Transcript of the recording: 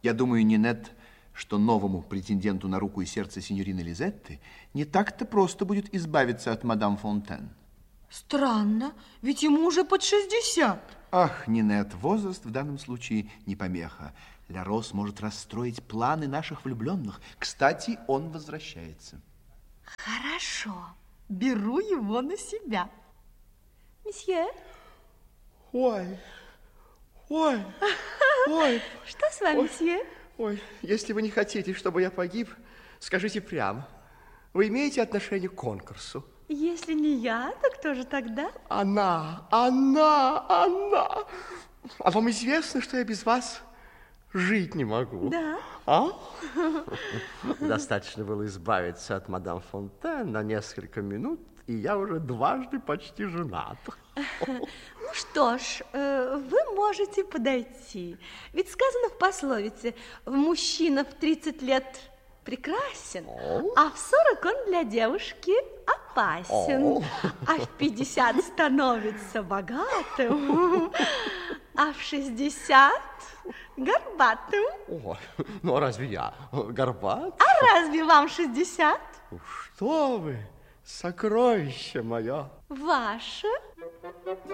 Я думаю, Нинет, что новому претенденту на руку и сердце синьорины Лизетты не так-то просто будет избавиться от мадам Фонтен. Странно, ведь ему уже под 60. Ах, Нинет, возраст в данном случае не помеха. Ля Рос может расстроить планы наших влюбленных. Кстати, он возвращается. Хорошо, беру его на себя. Месье? Ой. Что с вами, месье? Ой, если вы не хотите, чтобы я погиб, скажите прямо. Вы имеете отношение к конкурсу? Если не я, то кто же тогда? Она. А вам известно, что я без вас жить не могу? Да. А? Достаточно было избавиться от мадам Фонтен на несколько минут, и я уже дважды почти женат. Ну что ж, вы можете подойти. Ведь сказано в пословице, мужчина в 30 лет прекрасен, а в 40 он для девушки опасен, а в 50 становится богатым, а в 60 горбатым. Ой, ну а разве я горбат? А разве вам 60? Что вы, сокровище мое. Ваше?